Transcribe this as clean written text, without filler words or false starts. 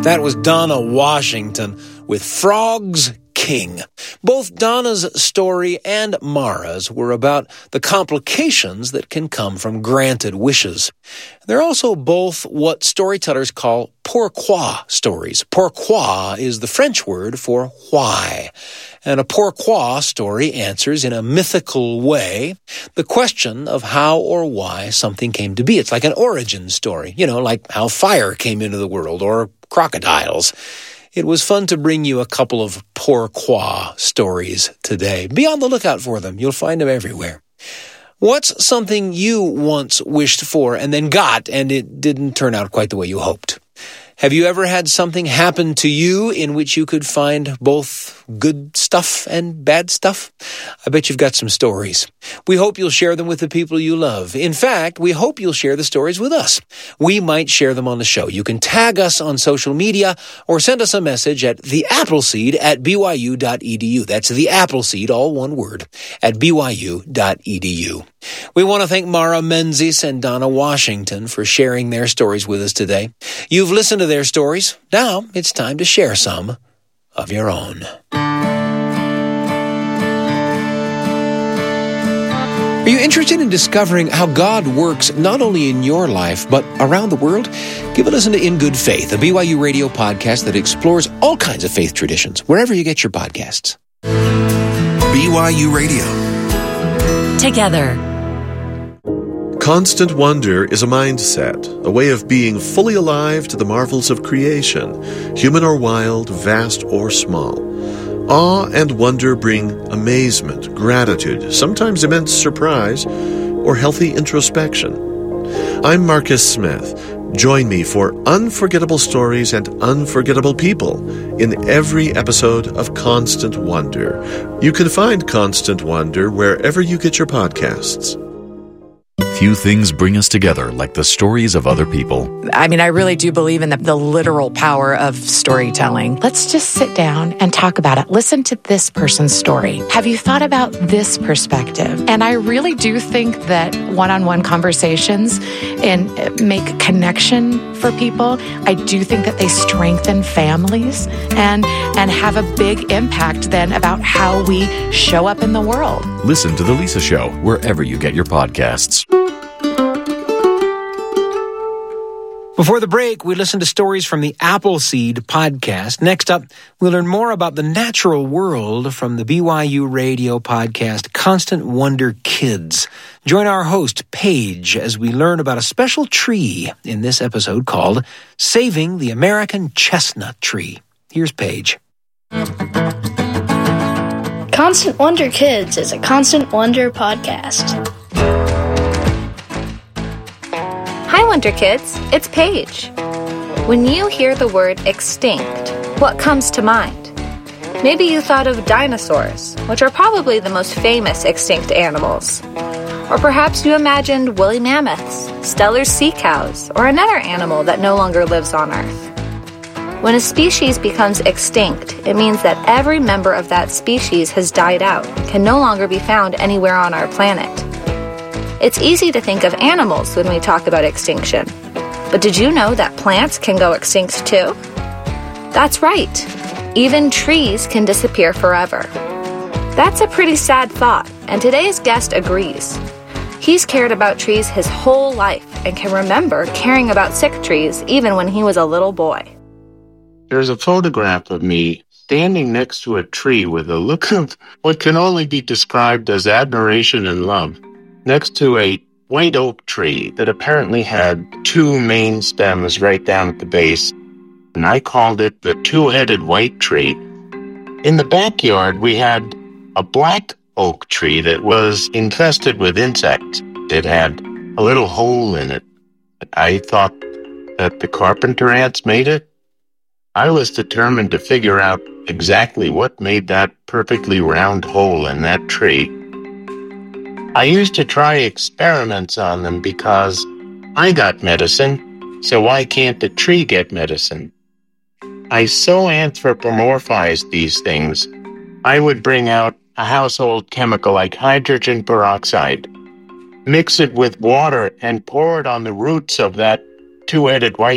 That was Donna Washington with Frogs King. Both Donna's story and Mara's were about the complications that can come from granted wishes. They're also both what storytellers call pourquoi stories. Pourquoi is the French word for why. And a pourquoi story answers in a mythical way the question of how or why something came to be. It's like an origin story, like how fire came into the world or crocodiles. It was fun to bring you a couple of pourquoi stories today. Be on the lookout for them. You'll find them everywhere. What's something you once wished for and then got and it didn't turn out quite the way you hoped? Have you ever had something happen to you in which you could find both good stuff and bad stuff? I bet you've got some stories. We hope you'll share them with the people you love. In fact, we hope you'll share the stories with us. We might share them on the show. You can tag us on social media or send us a message at theappleseed@byu.edu. That's the Appleseed, all one word, at byu.edu. We want to thank Mara Menzies and Donna Washington for sharing their stories with us today. You've listened to their stories. Now it's time to share some of your own. Are you interested in discovering how God works not only in your life, but around the world? Give a listen to In Good Faith, a BYU radio podcast that explores all kinds of faith traditions, wherever you get your podcasts. BYU Radio. Together. Constant wonder is a mindset, a way of being fully alive to the marvels of creation, human or wild, vast or small. Awe and wonder bring amazement, gratitude, sometimes immense surprise, or healthy introspection. I'm Marcus Smith. Join me for unforgettable stories and unforgettable people in every episode of Constant Wonder. You can find Constant Wonder wherever you get your podcasts. Few things bring us together like the stories of other people. I really do believe in the literal power of storytelling. Let's just sit down and talk about it. Listen to this person's story. Have you thought about this perspective? And I really do think that one-on-one conversations and make connection for people. I do think that they strengthen families and have a big impact then about how we show up in the world. Listen to The Lisa Show wherever you get your podcasts. Before the break, we listened to stories from the Appleseed podcast. Next up, we'll learn more about the natural world from the BYU radio podcast, Constant Wonder Kids. Join our host, Paige, as we learn about a special tree in this episode called Saving the American Chestnut Tree. Here's Paige. Constant Wonder Kids is a Constant Wonder podcast. Hi, Wonder Kids. It's Paige. When you hear the word extinct, what comes to mind? Maybe you thought of dinosaurs, which are probably the most famous extinct animals. Or perhaps you imagined woolly mammoths, Steller's sea cows, or another animal that no longer lives on Earth. When a species becomes extinct, it means that every member of that species has died out and can no longer be found anywhere on our planet. It's easy to think of animals when we talk about extinction. But did you know that plants can go extinct too? That's right. Even trees can disappear forever. That's a pretty sad thought, and today's guest agrees. He's cared about trees his whole life and can remember caring about sick trees even when he was a little boy. There's a photograph of me standing next to a tree with a look of what can only be described as admiration and love, next to a white oak tree that apparently had two main stems right down at the base, and I called it the two-headed white tree. In the backyard, we had a black oak tree that was infested with insects. It had a little hole in it. I thought that the carpenter ants made it. I was determined to figure out exactly what made that perfectly round hole in that tree. I used to try experiments on them because I got medicine, so why can't the tree get medicine? I so anthropomorphized these things. I would bring out a household chemical like hydrogen peroxide, mix it with water, and pour it on the roots of that two-headed white